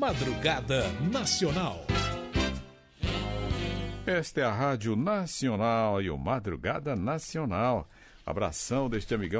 Madrugada Nacional. Esta é a Rádio Nacional e o Madrugada Nacional. Abração deste amigão